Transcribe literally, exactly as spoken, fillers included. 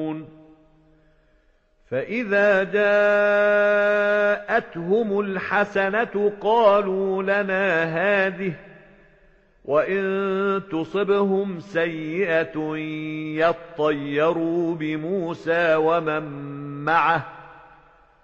فإذا جاءتهم الحسنة قالوا لنا هذه، وإن تصبهم سيئة يطيروا بموسى ومن معه